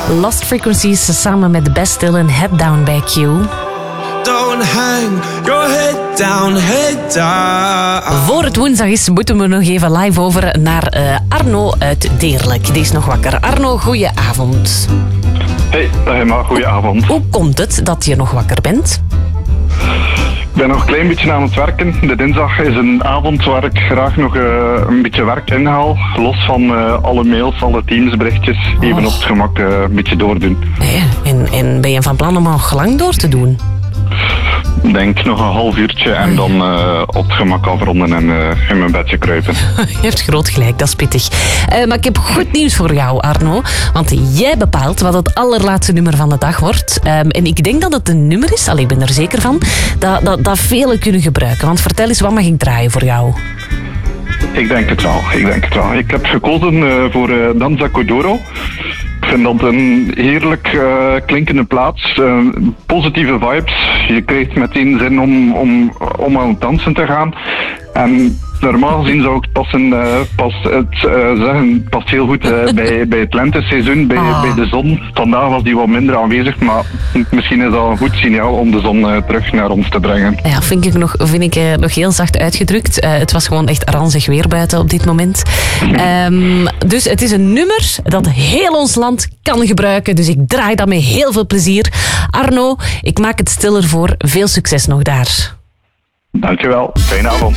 Lost Frequencies samen met Best Dylan, Head Down bij Q. Don't hang your head down. Voor het woensdag is, moeten we nog even live over naar Arno uit Deerlijk. Die is nog wakker. Arno, goeie-avond. Hey, Emma, goeie-avond. Hoe komt het dat je nog wakker bent? Ik ben nog een klein beetje aan het werken. De dinsdag is een avond waar ik graag nog een beetje werk inhaal. Los van alle mails, alle teamsberichtjes. Even op het gemak een beetje doordoen. En ben je van plan om nog lang door te doen? Ik denk nog een half uurtje en dan op het gemak afronden en in mijn bedje kruipen. Je hebt groot gelijk, dat is pittig. Maar ik heb goed nieuws voor jou, Arno. Want jij bepaalt wat het allerlaatste nummer van de dag wordt. En ik denk dat het een nummer is, ik ben er zeker van, dat velen kunnen gebruiken. Want vertel eens, wat mag ik draaien voor jou? Ik denk het wel. Ik heb gekozen voor Danza Kuduro. Ik vind dat een heerlijk klinkende plaats. Positieve vibes. Je krijgt meteen zin om aan het dansen te gaan. En normaal gezien zou ik past heel goed bij het lenteseizoen, bij de zon. Vandaag was die wat minder aanwezig, maar misschien is dat een goed signaal om de zon terug naar ons te brengen. Ja, vind ik nog heel zacht uitgedrukt. Het was gewoon echt ranzig weer buiten op dit moment. Dus het is een nummer dat heel ons land kan gebruiken. Dus ik draai dat met heel veel plezier. Arno, ik maak het stiller voor. Veel succes nog daar. Dankjewel. Fijne avond.